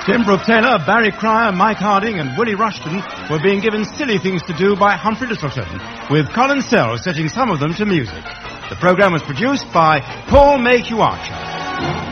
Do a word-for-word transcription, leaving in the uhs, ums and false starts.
Tim Brooke-Taylor, Barry Cryer, Mike Harding and Willie Rushton were being given silly things to do by Humphrey Lyttelton, with Colin Sells setting some of them to music. The programme was produced by Paul Mayhew Archer.